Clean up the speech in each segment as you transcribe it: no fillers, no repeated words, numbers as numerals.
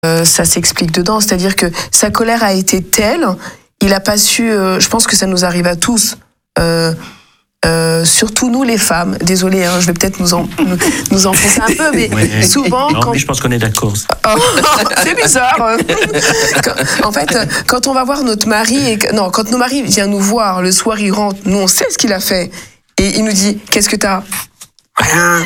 ça s'explique dedans. C'est-à-dire que sa colère a été telle, il a pas su. Je pense que ça nous arrive à tous. Surtout nous les femmes, désolée, je vais peut-être nous enfoncer un peu, mais souvent mais je pense qu'on est d'accord. C'est bizarre. En fait, quand on va voir notre mari, quand nos maris viennent nous voir le soir, il rentre, nous on sait ce qu'il a fait, et il nous dit qu'est-ce que t'as? Rien.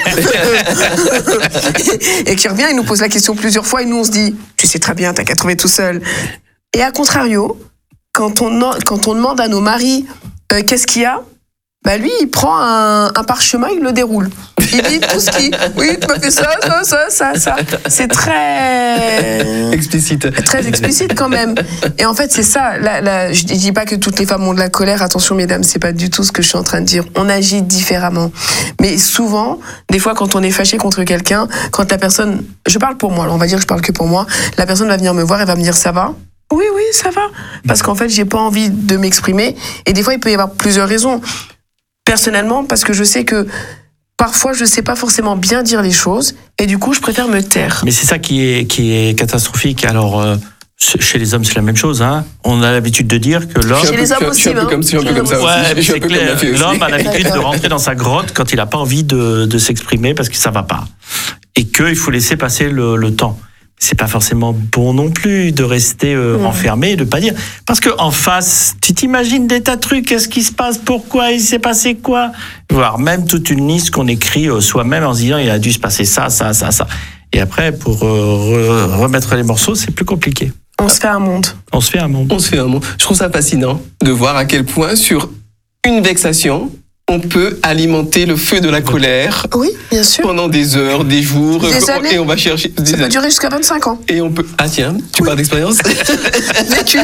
Et qu'il revient, il nous pose la question plusieurs fois, et nous on se dit tu sais très bien, t'as qu'à trouver tout seul. Et à contrario, quand on demande à nos maris qu'est-ce qu'il y a, bah lui, il prend un parchemin, il le déroule. Il dit tout ce qui... Oui, tu m'as fait ça. C'est très... explicite. Très explicite quand même. Et en fait, c'est ça. Je dis pas que toutes les femmes ont de la colère. Attention, mesdames, c'est pas du tout ce que je suis en train de dire. On agit différemment. Mais souvent, des fois, quand on est fâché contre quelqu'un, quand la personne... Je parle pour moi, on va dire que je parle que pour moi. La personne va venir me voir et va me dire « ça va ?» Oui, ça va. Parce qu'en fait, j'ai pas envie de m'exprimer. Et des fois, il peut y avoir plusieurs raisons. Personnellement, parce que je sais que parfois je sais pas forcément bien dire les choses et du coup je préfère me taire. Mais c'est ça qui est catastrophique. Alors chez les hommes c'est la même chose. On a l'habitude de dire que l'homme. Chez les hommes aussi. Je suis un peu comme ça aussi. C'est clair. L'homme a l'habitude de rentrer dans sa grotte quand il a pas envie de s'exprimer parce que ça va pas et qu'il faut laisser passer le temps. C'est pas forcément bon non plus de rester enfermé et de pas dire. Parce que en face, tu t'imagines des tas de trucs, qu'est-ce qui se passe, pourquoi, il s'est passé quoi, voire même toute une liste qu'on écrit soi-même en se disant il a dû se passer ça. Et après, pour remettre les morceaux, c'est plus compliqué. On se fait un monde. Je trouve ça fascinant de voir à quel point sur une vexation, on peut alimenter le feu de la colère. Oui, bien sûr. Pendant des heures, des jours. Des années. Et on va chercher. Ça peut durer jusqu'à 25 ans. Et on peut. Ah tiens, tu parles d'expérience. Vécu.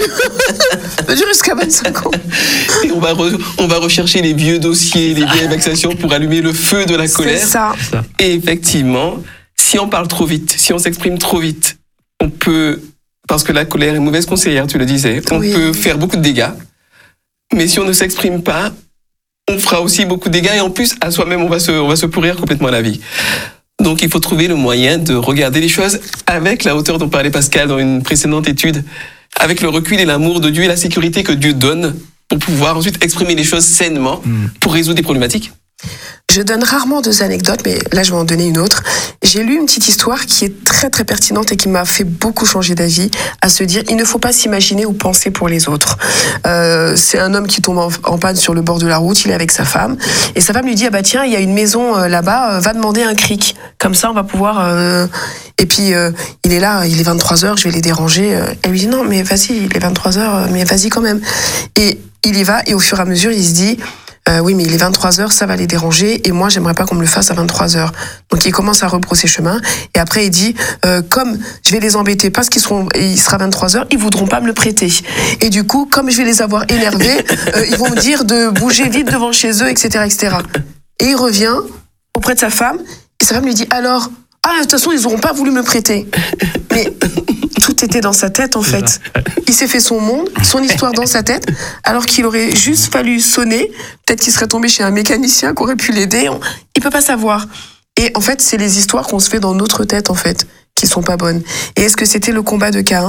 Ça peut durer jusqu'à 25 ans. Et on va rechercher les vieux dossiers, les vieilles vexations pour allumer le feu de la colère. C'est ça. Et effectivement, si on parle trop vite, si on s'exprime trop vite, on peut, parce que la colère est mauvaise conseillère, tu le disais, on peut faire beaucoup de dégâts. Mais si on ne s'exprime pas, on fera aussi beaucoup de dégâts et en plus, à soi-même, on va se pourrir complètement la vie. Donc, il faut trouver le moyen de regarder les choses avec la hauteur dont parlait Pascal dans une précédente étude, avec le recul et l'amour de Dieu et la sécurité que Dieu donne pour pouvoir ensuite exprimer les choses sainement pour résoudre des problématiques. Je donne rarement 2 anecdotes, mais là, je vais en donner une autre. J'ai lu une petite histoire qui est très, très pertinente et qui m'a fait beaucoup changer d'avis, à se dire, il ne faut pas s'imaginer ou penser pour les autres. C'est un homme qui tombe en panne sur le bord de la route, il est avec sa femme, et sa femme lui dit, ah bah tiens, il y a une maison là-bas, va demander un cric. Comme ça, on va pouvoir... Et puis, il est là, il est 23h, je vais les déranger. Elle lui dit, non, mais vas-y, il est 23h, mais vas-y quand même. Et il y va, et au fur et à mesure, il se dit... oui, mais il est 23h, ça va les déranger, et moi, j'aimerais pas qu'on me le fasse à 23h. Donc, il commence à rebrousser chemin, et après, il dit, comme je vais les embêter parce il sera 23h, ils voudront pas me le prêter. Et du coup, comme je vais les avoir énervés, ils vont me dire de bouger vite devant chez eux, etc., etc. Et il revient auprès de sa femme, et sa femme lui dit, alors, de toute façon, ils auront pas voulu me le prêter. Mais tout était dans sa tête, en fait. Il s'est fait son monde, son histoire dans sa tête, alors qu'il aurait juste fallu sonner. Peut-être qu'il serait tombé chez un mécanicien qui aurait pu l'aider. Il peut pas savoir. Et en fait, c'est les histoires qu'on se fait dans notre tête, en fait, qui sont pas bonnes. Et est-ce que c'était le combat de Caïn ?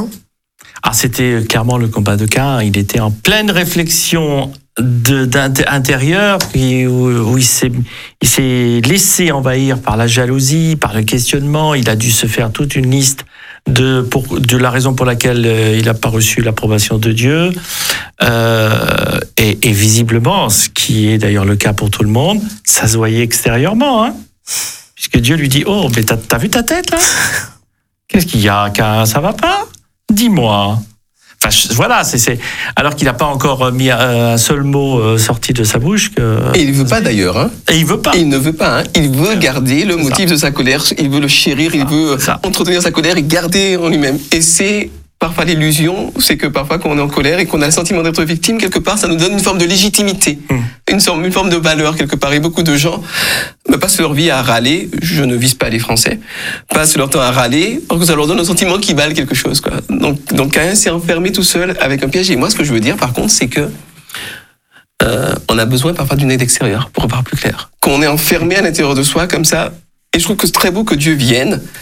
C'était clairement le combat de Caïn. Il était en pleine réflexion intérieur où il s'est laissé envahir par la jalousie, par le questionnement. Il a dû se faire toute une liste de la raison pour laquelle il n'a pas reçu l'approbation de Dieu. Et visiblement, ce qui est d'ailleurs le cas pour tout le monde, ça se voyait extérieurement, puisque Dieu lui dit, oh, mais t'as vu ta tête là ? Qu'est-ce qu'il y a ? Ça va pas ? Dis-moi. Enfin, voilà, c'est alors qu'il n'a pas encore mis un seul mot sorti de sa bouche. Et il ne veut pas d'ailleurs. Et il veut pas. Il ne veut pas. Il veut garder le motif de sa colère. Il veut le chérir. Il veut entretenir sa colère et garder en lui-même. Et c'est parfois l'illusion, c'est que parfois quand on est en colère et qu'on a le sentiment d'être victime, quelque part, ça nous donne une forme de légitimité, une forme de valeur quelque part. Et beaucoup de gens passent leur vie à râler, je ne vise pas les Français, passent leur temps à râler, parce que ça leur donne un sentiment qui valent quelque chose, quoi. Donc Caïn s'est enfermé tout seul avec un piège. Et moi, ce que je veux dire, par contre, c'est que on a besoin parfois d'une aide extérieure pour voir plus clair. Quand on est enfermé à l'intérieur de soi, comme ça, et je trouve que c'est très beau que Dieu vienne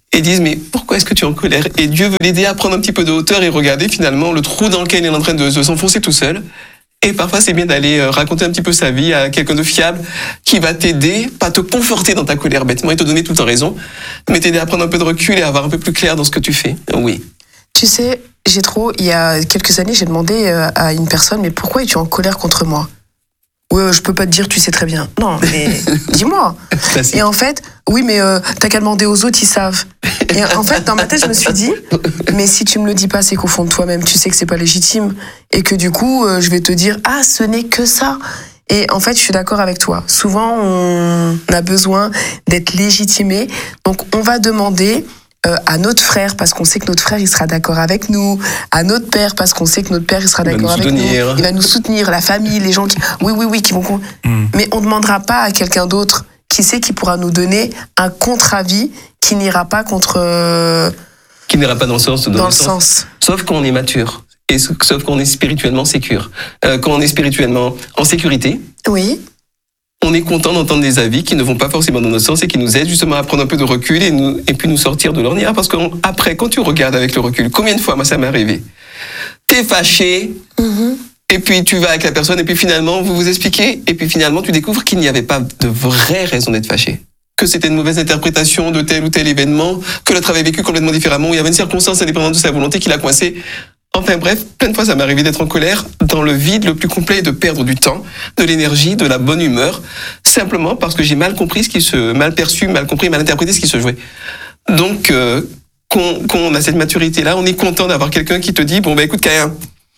et disent mais pourquoi est-ce que tu es en colère? Et Dieu veut l'aider à prendre un petit peu de hauteur et regarder finalement le trou dans lequel il est en train de s'enfoncer tout seul. Et parfois c'est bien d'aller raconter un petit peu sa vie à quelqu'un de fiable qui va t'aider, pas te conforter dans ta colère bêtement et te donner tout le temps raison, mais t'aider à prendre un peu de recul et à avoir un peu plus clair dans ce que tu fais. Oui. Tu sais, il y a quelques années, j'ai demandé à une personne, mais pourquoi es-tu en colère contre moi? Ouais, je peux pas te dire, tu sais très bien. Non, mais dis-moi. Classique. Et en fait, oui, mais t'as qu'à demander aux autres, ils savent. Et en fait, dans ma tête, je me suis dit, mais si tu me le dis pas, c'est qu'au fond de toi-même, tu sais que c'est pas légitime. Et que du coup, je vais te dire, ah, ce n'est que ça. Et en fait, je suis d'accord avec toi. Souvent, on a besoin d'être légitimé. Donc, on va demander à notre frère parce qu'on sait que notre frère il sera d'accord avec nous, à notre père parce qu'on sait que notre père il sera d'accord avec nous, il va nous soutenir, la famille, les gens qui qui vont mais on demandera pas à quelqu'un d'autre qui sait qu'il pourra nous donner un contre-avis qui n'ira pas contre qui n'ira pas dans le sens. Sauf qu'on est mature et sauf qu'on est spirituellement sécure. Quand on est spirituellement en sécurité. Oui. On est content d'entendre des avis qui ne vont pas forcément dans notre sens et qui nous aident justement à prendre un peu de recul et puis nous sortir de l'ornière. Parce qu'après, quand tu regardes avec le recul, combien de fois, moi ça m'est arrivé, t'es fâché, et puis tu vas avec la personne et puis finalement vous vous expliquez et puis finalement tu découvres qu'il n'y avait pas de vraie raison d'être fâché. Que c'était une mauvaise interprétation de tel ou tel événement, que l'autre avait vécu complètement différemment, où il y avait une circonstance indépendante de sa volonté qui l'a coincé. Enfin bref, plein de fois ça m'est arrivé d'être en colère, dans le vide le plus complet et de perdre du temps, de l'énergie, de la bonne humeur, simplement parce que j'ai mal compris mal interprété ce qui se jouait. Donc, quand on a cette maturité-là, on est content d'avoir quelqu'un qui te dit, bon écoute Caïn,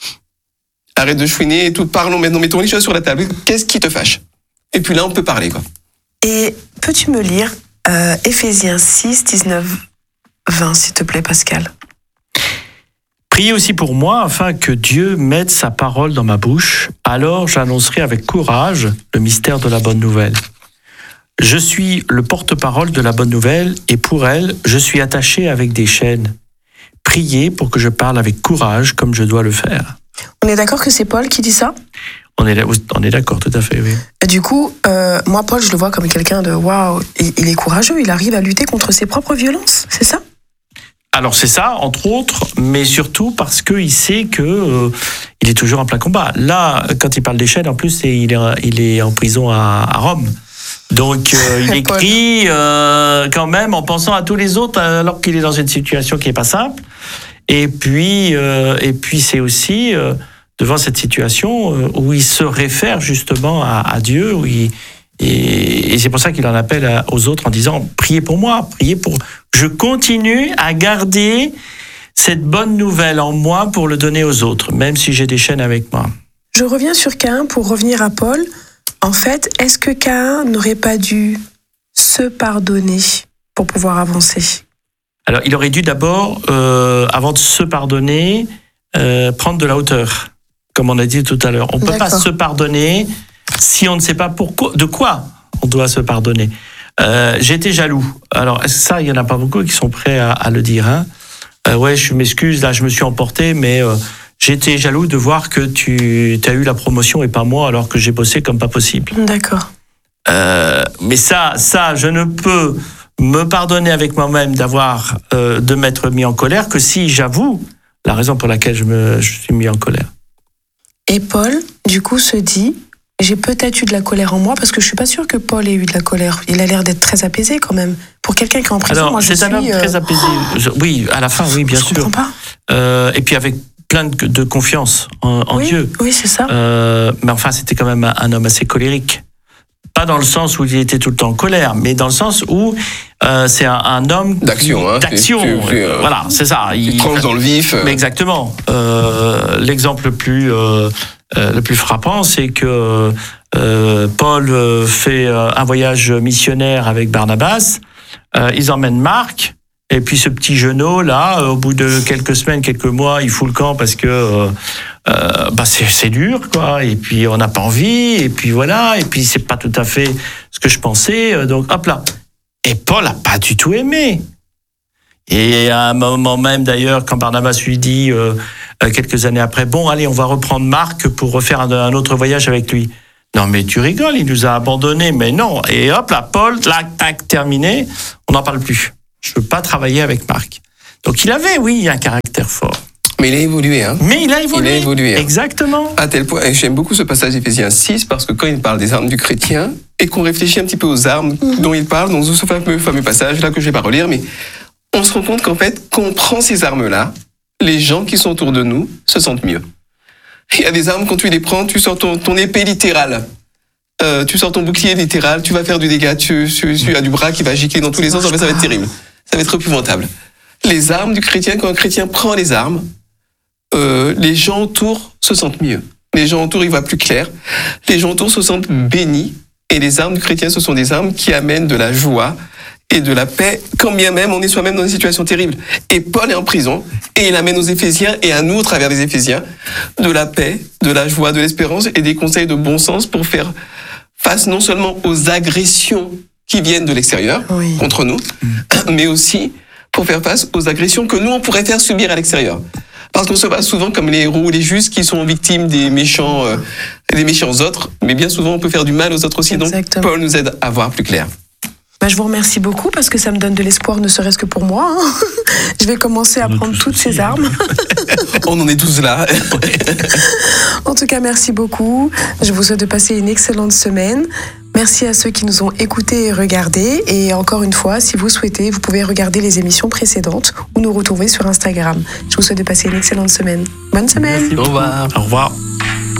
arrête de chouiner et tout, parlons maintenant, mettons les choses sur la table, qu'est-ce qui te fâche? Et puis là, on peut parler, quoi. Et peux-tu me lire Éphésiens 6, 19, 20, s'il te plaît, Pascal? Priez aussi pour moi afin que Dieu mette sa parole dans ma bouche. Alors j'annoncerai avec courage le mystère de la bonne nouvelle. Je suis le porte-parole de la bonne nouvelle et pour elle, je suis attaché avec des chaînes. Priez pour que je parle avec courage comme je dois le faire. On est d'accord que c'est Paul qui dit ça? On est d'accord, tout à fait, oui. Du coup, moi, Paul, je le vois comme quelqu'un de waouh, il est courageux, il arrive à lutter contre ses propres violences, c'est ça? Alors c'est ça, entre autres, mais surtout parce qu'il sait que il est toujours en plein combat. Là, quand il parle des chaînes, en plus, il est en prison à Rome. Donc il écrit quand même en pensant à tous les autres, alors qu'il est dans une situation qui est pas simple. Et puis c'est aussi devant cette situation où il se réfère justement à Dieu, où et c'est pour ça qu'il en appelle aux autres en disant « Priez pour moi, priez pour... » Je continue à garder cette bonne nouvelle en moi pour le donner aux autres, même si j'ai des chaînes avec moi. Je reviens sur Caïn pour revenir à Paul. En fait, est-ce que Caïn n'aurait pas dû se pardonner pour pouvoir avancer? Alors, il aurait dû d'abord, avant de se pardonner, prendre de la hauteur, comme on a dit tout à l'heure. On ne peut pas se pardonner si on ne sait pas de quoi on doit se pardonner. J'étais jaloux. Alors ça, il y en a pas beaucoup qui sont prêts à le dire. Hein. Ouais, je m'excuse, là je me suis emporté, mais j'étais jaloux de voir que tu as eu la promotion et pas moi, alors que j'ai bossé comme pas possible. D'accord. Mais ça, je ne peux me pardonner avec moi-même de m'être mis en colère que si j'avoue la raison pour laquelle je suis mis en colère. Et Paul, du coup, se dit... J'ai peut-être eu de la colère en moi, parce que je suis pas sûre que Paul ait eu de la colère. Il a l'air d'être très apaisé quand même. Pour quelqu'un qui est en prison, alors, moi je suis... c'est un homme très apaisé. Oui, à la fin, oui, bien sûr. Je comprends pas. Et puis avec plein de confiance en Dieu. Oui, c'est ça. Mais enfin, c'était quand même un homme assez colérique. Pas dans le sens où il était tout le temps en colère, mais dans le sens où c'est un homme d'action. Voilà, c'est ça. Il tranche dans le vif. Mais exactement. L'exemple le plus frappant, c'est que Paul fait un voyage missionnaire avec Barnabas. Ils emmènent Marc. Et puis ce petit genou là, au bout de quelques semaines, quelques mois, il fout le camp parce que c'est dur, quoi. Et puis on n'a pas envie. Et puis voilà. Et puis c'est pas tout à fait ce que je pensais. Donc hop là. Et Paul a pas du tout aimé. Et à un moment même, d'ailleurs, quand Barnabas lui dit quelques années après, bon, allez, on va reprendre Marc pour refaire un autre voyage avec lui. Non, mais tu rigoles, il nous a abandonnés. Mais non. Et hop là, Paul, tac, terminé. On n'en parle plus. je veux pas travailler avec Marc. Donc il avait, oui, un caractère fort. Mais il a évolué, hein. Mais il a évolué. Il a évolué. Exactement. À tel point, et j'aime beaucoup ce passage d'Éphésiens 6, parce que quand il parle des armes du chrétien, et qu'on réfléchit un petit peu aux armes dont il parle, dans ce fameux passage, là que je vais pas relire, mais on se rend compte qu'en fait, quand on prend ces armes-là, les gens qui sont autour de nous se sentent mieux. Il y a des armes, quand tu les prends, tu sors ton épée littérale. Tu sors ton bouclier littéral, tu vas faire du dégât, tu as du bras qui va gicler dans tous les sens, en fait, ça va être terrible. Ça va être épouvantable. Les armes du chrétien, quand un chrétien prend les armes, les gens autour se sentent mieux. Les gens autour, ils voient plus clair. Les gens autour se sentent bénis. Et les armes du chrétien, ce sont des armes qui amènent de la joie et de la paix, quand bien même on est soi-même dans une situation terrible. Et Paul est en prison, et il amène aux Éphésiens, et à nous, au travers des Éphésiens, de la paix, de la joie, de l'espérance, et des conseils de bon sens pour faire face non seulement aux agressions qui viennent de l'extérieur, contre nous, mais aussi pour faire face aux agressions que nous, on pourrait faire subir à l'extérieur. Parce qu'on se passe souvent comme les héros ou les justes qui sont victimes des méchants autres, mais bien souvent on peut faire du mal aux autres aussi. Exactement. Donc Paul nous aide à voir plus clair. Je vous remercie beaucoup parce que ça me donne de l'espoir, ne serait-ce que pour moi. Je vais commencer à prendre toutes ces armes. On en est tous là. En tout cas, merci beaucoup. Je vous souhaite de passer une excellente semaine. Merci à ceux qui nous ont écoutés et regardés. Et encore une fois, si vous souhaitez, vous pouvez regarder les émissions précédentes ou nous retrouver sur Instagram. Je vous souhaite de passer une excellente semaine. Bonne semaine. Merci. Au revoir. Au revoir.